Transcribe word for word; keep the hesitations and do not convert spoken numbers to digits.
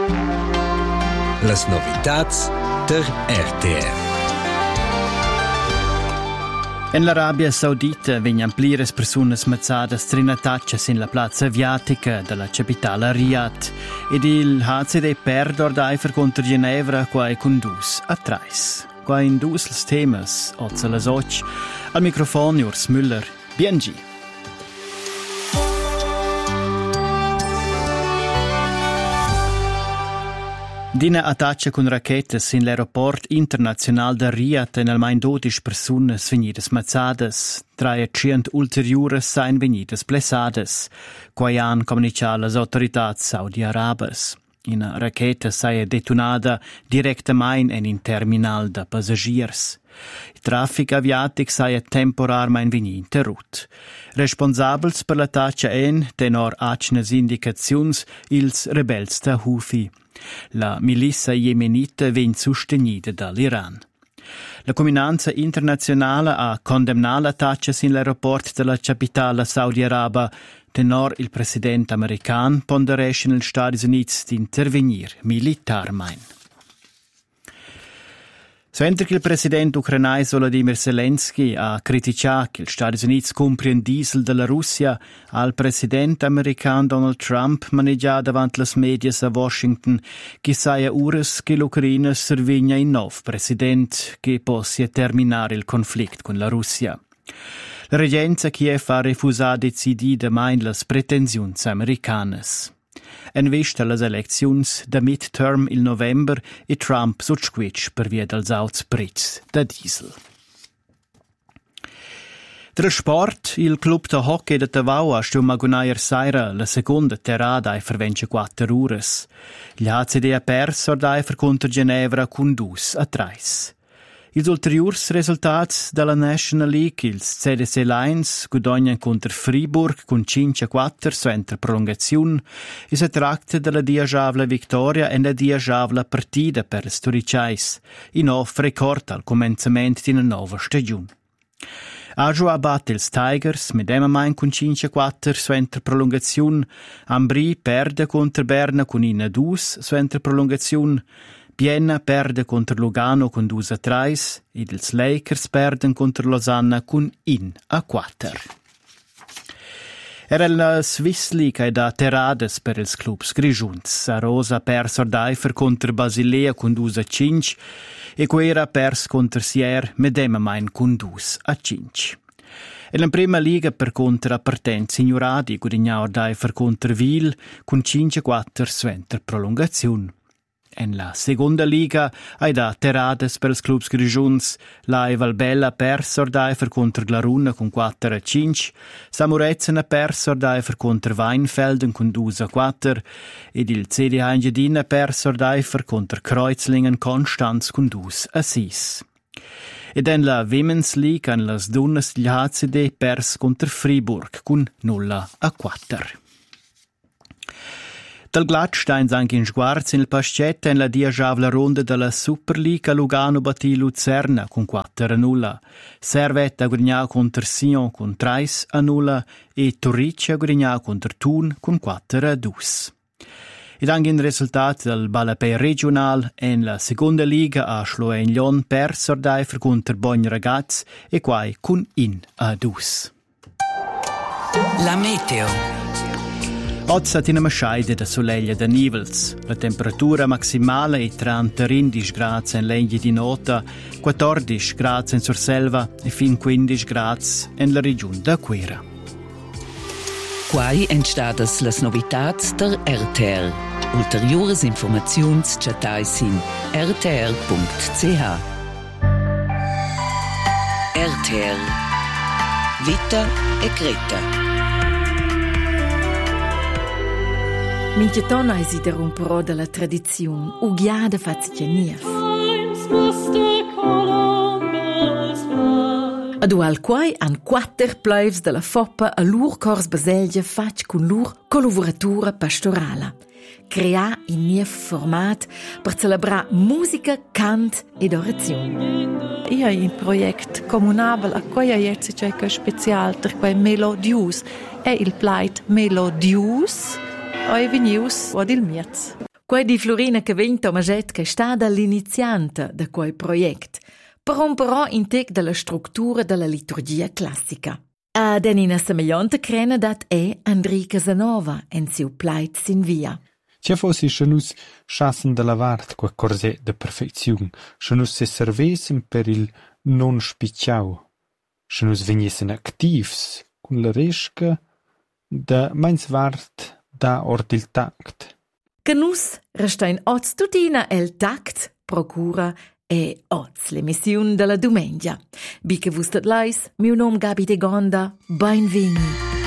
Las novitats der R T R. En l'Arabia Saudita vegnan pliras persunas mazzadas trinataccias in la plazza aviatica della capitale Riyadh ed il H C D perd ordaifer contra Ginevra quai condus a trais. Quai indus les temas, ozza las och, al microfono Urs Müller, B N G. Dina attacca con rachetas in l'aeroport internazional de Riyadh en almain dodici persunas venidas mazzadas, trae cient ulteriores sain venidas blessades, quai han comunicat las autoritats saudi-arabes. Ina racheta saia detonada directamain en in terminal de passagiers. Il traffic aviatic saia temporarmain veni interrut. Responsabels per l'attacca en, tenor acnas indicaziuns, ils rebels da Houthi. La milizia yemenita vegn sostenida dall'Iran. La comunanza internazionale ha condemnato l'attacco in l'aeroport della capitale saudi-araba, tenor il presidente american ponderesce negli Stati Uniti di intervenire militarmain. Mentre che il presidente ucrainese Volodymyr Zelensky ha criticato che gli Stati Uniti comprano diesel della Russia, al presidente americano Donald Trump maneggia davanti le media a Washington che saia ures che l'Ucraina servigna in nuovo presidente che possa terminare il conflitto con la Russia. La regenza Kiev ha refusato decididamente le pretensioni americane. En vista las elecziuns da midterm il november e Trump sutsquitsch per via dels auts prezs da diesel. Tra sport, il club de hockey de Tavau ha stu magunair saira la seconda terada ai fervence quattro ures. Gli H C D ha perso ordaifer contra Ginevra con dus a trais. Ils ulteriurs resultats dalla National League, ils C D C Lions, guadagnan contra Fribourg con cinque a quattro suenter prolongaziun e si tracta della diagiavla vittoria e la diagiavla partida per il Sturicais, in off record al comencement di una nuova stagione. Ajo ha batte ils Tigers, medemamein con cinque a quattro suenter prolongaziun, Ambri perde contra Berna con in a due suenter prolongaziun, Vienna perde contro Lugano con due a tre ed ils Lakers perden contro Losanna con in a quattro. Era la Swiss League e da terades per ils clubs grigiunts. A Rosa pers ordaifer contro Basilea con due a cinque e Quera pers contro Sier medemamein con due a cinque. E la prima liga per contra appartenza ignorati guadagna ordaifer contro Vil con cinque a quattro suenter prolongazione. En la seconda liga hai da terades per els clubs grigiuns, la Valbella pers ordaifer contra Glaruna con quattro a cinque, Samurezen ha pers ordaifer contra Weinfelden con due a quattro ed il C D H Engadin ha pers ordaifer contra Kreuzlingen Konstanz con due a sei. Ed en la Women's League han las dunnas gli H C D pers contra Fribourg con nulla a quattro. Dal Gladstein anche in sguards in il Pascetta in la diagiavla ronda della Superliga Lugano battì Luzerna con quattro a nulla. Servette ha guadagnato contro Sion con tre a nulla e Torriccia ha guadagnato contro Thun con quattro a due. Ed anche in risultati del Balapei regional in la seconda liga a Schloen-Lyon perso ordaifer contro Bogn Ragaz e quai con in a due. La meteo. Oggi è una scheide da soleglia da nivels. La temperatura maximale è trenta gradi in legna di nota, quattordici gradi in Surselva e fin quindici gradi in la regione da Quera. Quai entstadas las novitats der R T R. Ulteriores informaziuns chatais in r t r punct c h. R T R. Vita e Greta. Minchia tonna esiderum però della tradizione, ugiada fazia nief. Ad ual quai han quattro pleivs della foppa a lur cors baselgia fac con lur collaboratura pastorala. Crea in nief format per celebrar musica, cant ed orazione. Io ho un progetto comunale a cui jetzt c'è che speciale per quei melodius e il plait melodius. Oi venius od il miez. Quai di Florina Cavegn Tomaset che è stata l'iniziante da quel project, però però in tec della struttura della liturgia classica. A denina semegliante crena dat è Andrì Casanova en siu plait sin via. Cia fossi se nus schassen de la vart qua corset de perfeziun, se nus se servesen per il non spicciau, se nus vegniesen activs cun la resca da meins vart da ord il tact. Che nus restein oz tutina el tact procura e oz l'emissiun della domenica. Bi che vustet leis, miu nom Gabi de Gonda, benvegni.